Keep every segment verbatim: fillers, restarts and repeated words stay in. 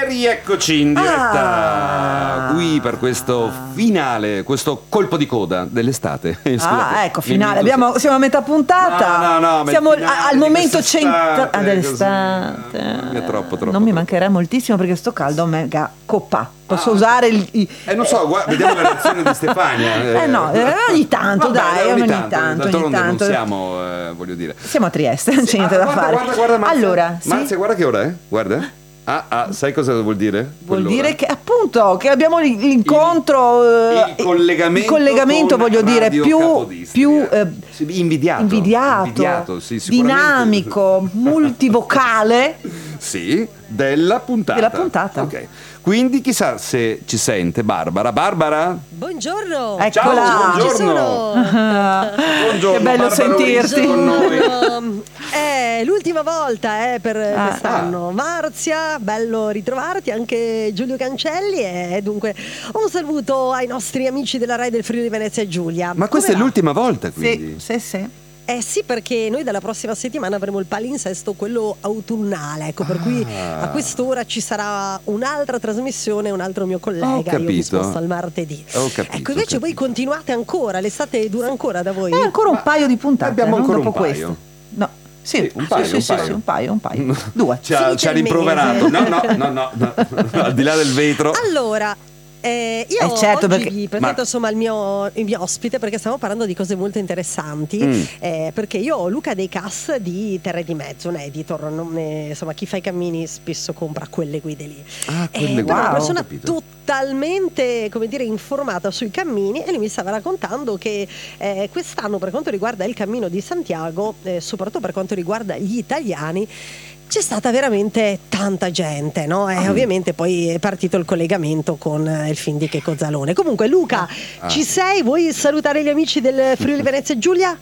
E rieccoci in diretta ah. qui per questo finale, questo colpo di coda dell'estate. Ah, ecco, finale. Abbiamo, siamo a metà puntata. No, no, no, siamo al momento centrale dell'estate. È troppo, troppo. Non mi troppo. mancherà moltissimo perché sto caldo mega coppa. Posso ah. usare il, il... Eh non so, guarda, vediamo la reazione di Stefania. Eh, eh no, eh, ogni tanto, vabbè, dai, ogni ogni tanto, tanto, ogni tanto. Non siamo, eh, voglio dire. Siamo a Trieste, non c'è sì, niente ah, da guarda, fare. Guarda, guarda, Marzia. Allora, Marzia, sì? guarda che ora è? Guarda. Ah, ah, sai cosa vuol dire? Vuol Quell'ora? dire che appunto che abbiamo l'incontro, il, il collegamento, il collegamento voglio dire più, più eh, invidiato, invidiato, invidiato sì, dinamico, multivocale sì, della puntata. Della puntata. Ok. Quindi chissà se ci sente Barbara. Barbara? Buongiorno. Eccola. Ciao, buongiorno. Ci sono. Buongiorno. Che bello Barbara, sentirti. Con noi. È l'ultima volta eh, per ah, quest'anno. Ah. Marzia, bello ritrovarti, anche Giulio Cancelli e dunque un saluto ai nostri amici della Rai del Friuli Venezia Giulia. Ma questa Come è va? l'ultima volta quindi? Sì, sì, sì. Eh sì, perché noi dalla prossima settimana avremo il palinsesto, quello autunnale, ecco, per ah. cui a quest'ora ci sarà un'altra trasmissione, un altro mio collega, Ho capito. io mi sposto al martedì. Ho capito, ecco, invece ho voi continuate ancora, l'estate dura ancora da voi? È ancora un Ma paio di puntate, abbiamo non ancora dopo un paio. questo. No. Sì, sì, un paio, sì, un sì, paio. sì, un paio, un paio. Due. Ci ha, ci ha rimproverato. No, no, no, no, no. Al di là del vetro. Allora, eh, io Eh, certo, oggi perché- vi presento Ma- insomma il mio, il mio ospite, perché stiamo parlando di cose molto interessanti. Mm. eh, perché io ho Luca Dei Cas di Terre di Mezzo, un editor, non ne- insomma chi fa i cammini spesso compra quelle guide lì. Ah, quelle Eh, guide, però è una ho persona capito. totalmente, come dire, informata sui cammini, e lui mi stava raccontando che eh, quest'anno, per quanto riguarda il cammino di Santiago, eh, soprattutto per quanto riguarda gli italiani, c'è stata veramente tanta gente, no? E Ah. ovviamente poi è partito il collegamento con eh, il film di Checco Zalone. Comunque Luca, Ah. ci sei? Vuoi salutare gli amici del Friuli Venezia Giulia?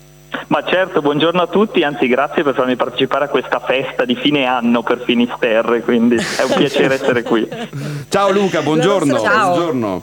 Ma certo, buongiorno a tutti, anzi grazie per farmi partecipare a questa festa di fine anno per Finisterre, quindi è un piacere essere qui. Ciao Luca, buongiorno. nostra- Ciao. Buongiorno.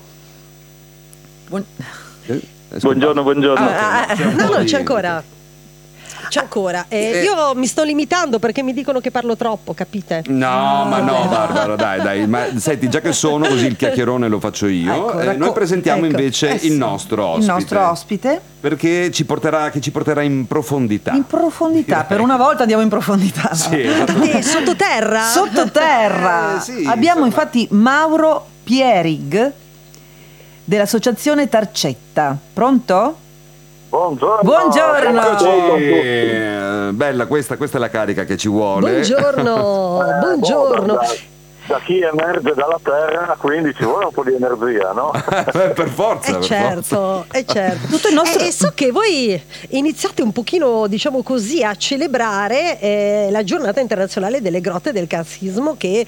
Buon- Eh, è Buongiorno, buongiorno. Ah, C'è un no, po' no, di- c'è ancora. C'è ancora. Eh, Eh. Io mi sto limitando perché mi dicono che parlo troppo, capite? No, ma no, Barbara, dai, dai. Ma senti, già che sono così il chiacchierone lo faccio io. Ecco, eh, racco- noi presentiamo ecco. invece Eh sì. il nostro ospite. Il nostro ospite. Perché ci porterà, che ci porterà in profondità. In profondità, per una volta andiamo in profondità. Sì, esatto. Eh, sottoterra? Sottoterra. Eh, sì, Abbiamo insomma. infatti Mauro Pierig dell'associazione Tarcetta. Pronto? Buongiorno. Buongiorno. Eccoci. Buongiorno a tutti. Eh, Bella, questa, questa è la carica che ci vuole. Buongiorno, Eh, buongiorno. da, da chi emerge dalla terra, quindi ci vuole un po' di energia, no? per forza, Eh per certo, eh certo. Tutto il nostro- E, e so che voi iniziate un pochino, diciamo così, a celebrare eh, la giornata internazionale delle grotte del Cassismo, che